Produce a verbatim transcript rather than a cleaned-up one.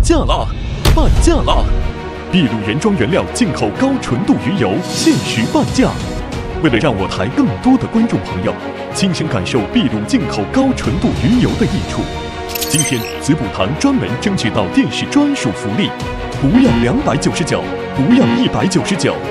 价了，半价了！秘鲁原装原料进口高纯度鱼油限时半价。为了让我台更多的观众朋友亲身感受秘鲁进口高纯度鱼油的益处，今天子补堂专门争取到电视专属福利，不要两百九十九，不要一百九十九，